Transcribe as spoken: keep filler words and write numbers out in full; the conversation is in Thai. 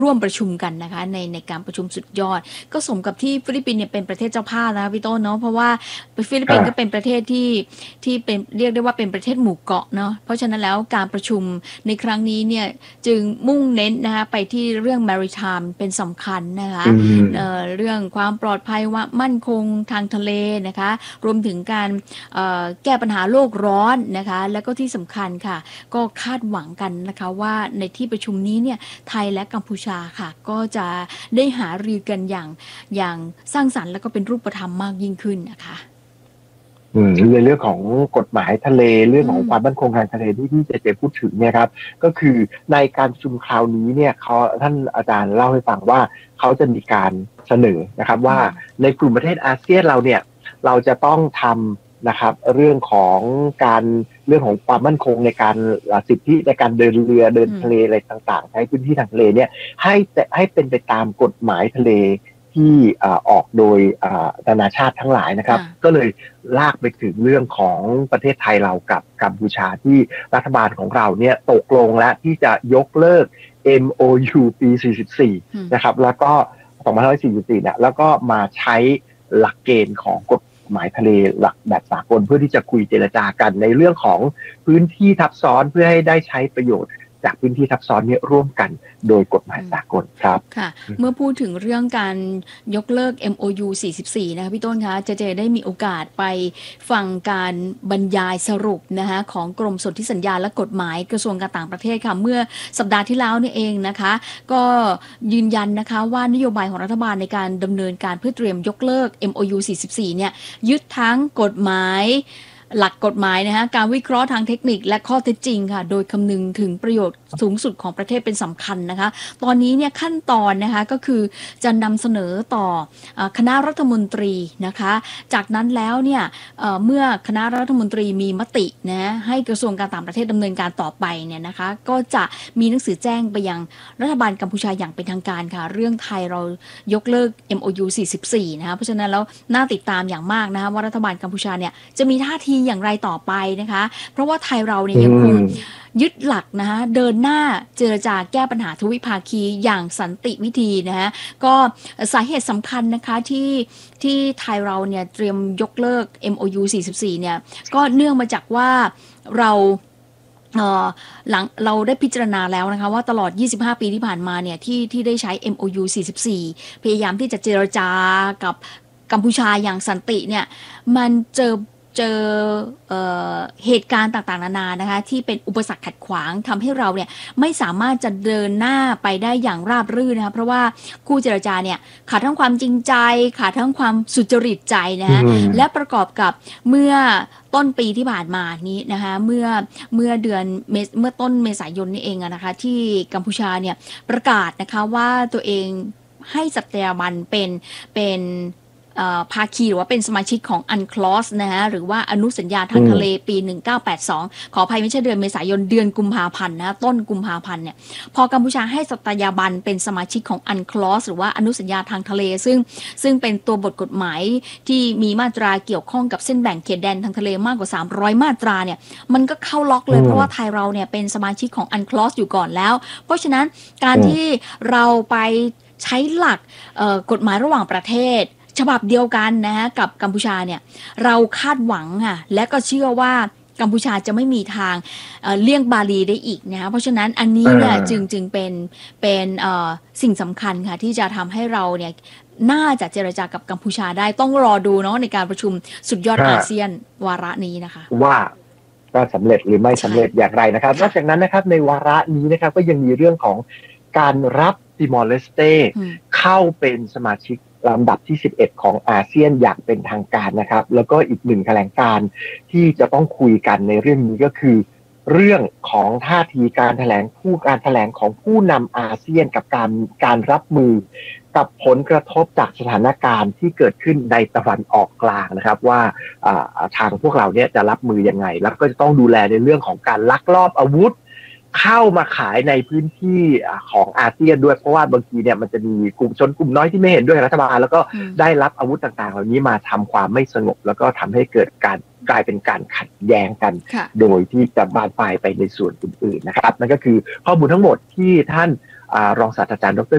ร่วมประชุมกันนะคะในในการประชุมสุดยอดก็สมกับที่ฟิลิปปินส์เนี่ยเป็นประเทศเจ้าภาพนะพี่ต้นเนาะเพราะว่าฟิลิปปินส์ก็เป็นประเทศที่ที่เป็นเรียกได้ว่าเป็นประเทศหมู่เกาะเนาะเพราะฉะนั้นแล้วการประชุมในครั้งนี้เนี่ยจึงมุ่งเน้นนะคะไปที่เรื่อง maritime เป็นสำคัญนะคะเอ่อเรื่องความปลอดภัยว่ามั่นคงทางทะเลนะคะรวมถึงการเอ่อแก้ปัญหาโลกร้อนนะคะแล้วก็ที่สำคัญค่ะก็คาดหวังกันนะคะว่าในที่ประชุมนี้เนี่ยไทยและกัมพูชาค่ะก็จะได้หารือกันอย่างอย่างสร้างสรรค์แล้วก็เป็นรูปธรรมมากยิ่งขึ้นนะคะอืมในเรื่องของกฎหมายทะเลเรื่องของความมั่นคงทางทะเลที่ที่เจเจพูดถึงเนี่ยครับก็คือในการประชุมคราวนี้เนี่ยเขาท่านอาจารย์เล่าให้ฟังว่าเขาจะมีการเสนอนะครับว่าในกลุ่มประเทศอาเซียนเราเนี่ยเราจะต้องทำนะครับเรื่องของการเรื่องของความมั่นคงในการสิทธิในการเดินเรือเดินทะเลอะไรต่างๆใช้พื้นที่ทางทะเลเนี่ยให้ให้เป็นไปตามกฎหมายทะเลที่ออกโดยนานาชาติทั้งหลายนะครับก็เลยลากไปถึงเรื่องของประเทศไทยเรากับกัมพูชาที่รัฐบาลของเราเนี่ยตกลงและที่จะยกเลิก เอ็ม โอ ยู ปี สี่สิบสี่ นะครับแล้วก็สองพันห้าร้อยสี่สิบสี่เนี่ยแล้วก็มาใช้หลักเกณฑ์ของกฎหมายทะเลหลักแบบสากลเพื่อที่จะคุยเจรจากันในเรื่องของพื้นที่ทับซ้อนเพื่อให้ได้ใช้ประโยชน์จากพื้นที่ทับซ้อนนี้ร่วมกันโดยกฎหมายสากลครับค่ะเมื่อพูดถึงเรื่องการยกเลิก เอ็ม โอ ยู สี่สิบสี่นะคะพี่ต้นคะเจเจได้มีโอกาสไปฟังการบรรยายสรุปนะคะของกรมสนธิสัญญาและกฎหมายกระทรวงการต่างประเทศค่ะเมื่อสัปดาห์ที่แล้วนี่เองนะคะก็ยืนยันนะคะว่านโยบายของรัฐบาลในการดำเนินการเพื่อเตรียมยกเลิก เอ็ม โอ ยู สี่สิบสี่เนี่ยยึดทั้งกฎหมายหลักกฎหมายนะคะการวิเคราะห์ทางเทคนิคและข้อเท็จจริงค่ะโดยคำนึงถึงประโยชน์สูงสุดของประเทศเป็นสำคัญนะคะตอนนี้เนี่ยขั้นตอนนะคะก็คือจะนำเสนอต่อคณะรัฐมนตรีนะคะจากนั้นแล้วเนี่ยเเมื่อคณะรัฐมนตรีมีมตินะให้กระทรวงการต่างประเทศดำเนินการต่อไปเนี่ยนะคะก็จะมีหนังสือแจ้งไปยังรัฐบาลกัมพูชาอย่างเป็นทางการค่ะเรื่องไทยเรายกเลิก เอ็ม โอ ยู สี่สิบสี่นะคะเพราะฉะนั้นแล้วน่าติดตามอย่างมากนะคะว่ารัฐบาลกัมพูชาเนี่ยจะมีท่าทีอย่างไรต่อไปนะคะเพราะว่าไทยเราเนี่ยยังคงยึดหลักนะคะเดินหน้าเจรจาแก้ปัญหาทวิภาคีอย่างสันติวิธีนะคะก็สาเหตุสำคัญนะคะที่ที่ไทยเราเนี่ยเตรียมยกเลิก เอ็ม โอ ยู สี่สิบสี่เนี่ยก็เนื่องมาจากว่าเราหลังเราได้พิจารณาแล้วนะคะว่าตลอดยี่สิบห้าปีที่ผ่านมาเนี่ยที่ที่ได้ใช้ เอ็ม โอ ยู สี่สิบสี่พยายามที่จะเจรจากับกัมพูชาอย่างสันติเนี่ยมันเจอเจอ เอ่อ เหตุการณ์ต่างๆนานานะคะที่เป็นอุปสรรคขัดขวางทำให้เราเนี่ยไม่สามารถจะเดินหน้าไปได้อย่างราบรื่นนะคะเพราะว่าคู่เจรจาเนี่ยขาดทั้งความจริงใจขาดทั้งความสุจริตใจนะคะและประกอบกับเมื่อต้นปีที่ผ่านมานี้นะคะเมื่อเมื่อเดือนเมื่อต้นเมษายนนี่เองนะคะที่กัมพูชาเนี่ยประกาศนะคะว่าตัวเองให้สัตยาบันเป็นเป็นภาคีหรือว่าเป็นสมาชิกของ อันคลอส นะฮะหรือว่าอนุสัญญาทางทะเลปีหนึ่งเก้าแปดสองขออภัยไม่ใช่เดือนเมษายนเดือนกุมภาพันธ์นะต้นกุมภาพันธ์เนี่ยพอกัมพูชาให้สัตยาบันเป็นสมาชิกของ อันคลอส หรือว่าอนุสัญญาทางทะเลซึ่งซึ่งเป็นตัวบทกฎหมายที่มีมาตราเกี่ยวข้องกับเส้นแบ่งเขตแดนทางทะเลมากกว่าสามร้อยมาตราเนี่ยมันก็เข้าล็อกเลยเพราะว่าไทยเราเนี่ยเป็นสมาชิกของ อันคลอส อยู่ก่อนแล้วเพราะฉะนั้นการที่เราไปใช้หลักกฎหมายระหว่างประเทศฉบับเดียวกันนะฮะกับกัมพูชาเนี่ยเราคาดหวังค่ะและก็เชื่อว่ากัมพูชาจะไม่มีทาง เอ่อ เลี่ยงบาลีได้อีกนะคะเพราะฉะนั้นอันนี้เนี่ยจึงจึงเป็นเป็นสิ่งสำคัญค่ะที่จะทำให้เราเนี่ยน่าจะเจรจากับกัมพูชาได้ต้องรอดูเนาะในการประชุมสุดยอดอาเซียนวาระนี้นะคะว่าก็สำเร็จหรือไม่สำเร็จอย่างไรนะครับนอกจากนั้นนะครับในวาระนี้นะครับก็ยังมีเรื่องของการรับติมอร์เลสเตเข้าเป็นสมาชิกลำดับที่สิบเอ็ดของอาเซียนอย่างเป็นทางการนะครับแล้วก็อีกหนึ่งแถลงการที่จะต้องคุยกันในเรื่องนี้ก็คือเรื่องของท่าทีการแถลงผู้การแถลงของผู้นำอาเซียนกับการการรับมือกับผลกระทบจากสถานการณ์ที่เกิดขึ้นในตะวันออกกลางนะครับว่าทางพวกเราเนี่ยจะรับมือยังไงแล้วก็จะต้องดูแลในเรื่องของการลักลอบอาวุธเข้ามาขายในพื้นที่ของอาเซียนด้วยเพราะว่าบางทีเนี่ยมันจะมีกลุ่มชนกลุ่มน้อยที่ไม่เห็นด้วยรัฐบาลแล้วก็ได้รับอาวุธต่างๆเหล่านี้มาทำความไม่สงบแล้วก็ทำให้เกิดการกลายเป็นการขัดแย้งกันโดยที่จะบานปลายไปในส่วนอื่นๆนะครับนั่นก็คือข้อมูลทั้งหมดที่ท่านรองศาสตราจารย์ดร